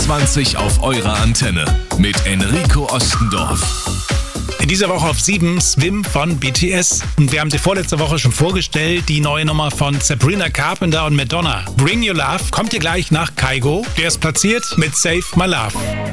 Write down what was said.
20 auf eurer Antenne mit Enrico Ostendorf. In dieser Woche auf 7 Swim von BTS. Und wir haben sie vorletzte Woche schon vorgestellt, die neue Nummer von Sabrina Carpenter und Madonna. Bring Your Love kommt ihr gleich nach Kygo. Der ist platziert mit Save My Love.